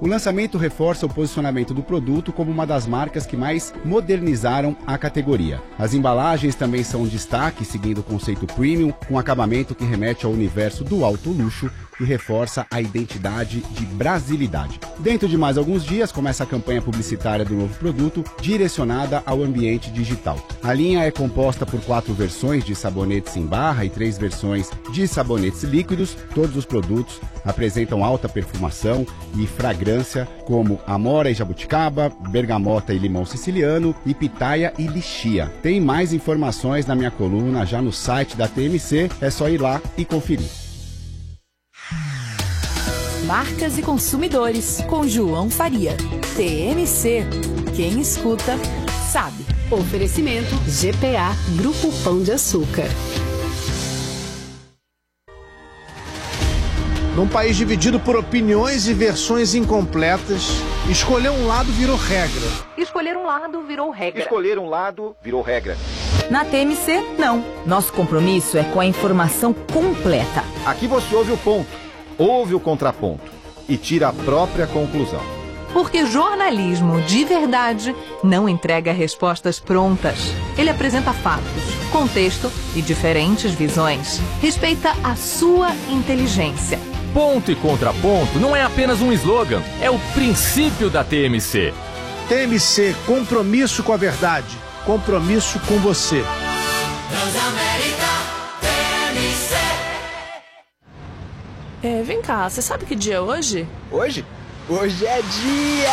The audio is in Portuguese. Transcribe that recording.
O lançamento reforça o posicionamento do produto como uma das marcas que mais modernizaram a categoria. As embalagens também são um destaque, seguindo o conceito premium, com acabamento que remete ao universo do alto luxo e reforça a identidade de brasilidade. Dentro de mais alguns dias, começa a campanha publicitária do novo produto, direcionada ao ambiente digital. A linha é composta por 4 versões de sabonetes em barra e 3 versões de sabonetes líquidos. Todos os produtos apresentam alta perfumação e fragrância, como amora e jabuticaba, bergamota e limão siciliano, e pitaia e lixia. Tem mais informações na minha coluna já no site da TMC, é só ir lá e conferir. Marcas e Consumidores, com João Faria. TMC. Quem escuta, sabe. Oferecimento GPA, Grupo Pão de Açúcar. Num país dividido por opiniões e versões incompletas, escolher um lado virou regra. Escolher um lado virou regra. Escolher um lado virou regra. Na TMC, não. Nosso compromisso é com a informação completa. Aqui você ouve o ponto, ouve o contraponto e tira a própria conclusão. Porque jornalismo de verdade não entrega respostas prontas. Ele apresenta fatos, contexto e diferentes visões. Respeita a sua inteligência. Ponto e contraponto não é apenas um slogan, é o princípio da TMC. TMC, compromisso com a verdade, compromisso com você. Transamérica, TMC. Vem cá, você sabe que dia é hoje? Hoje? Hoje é dia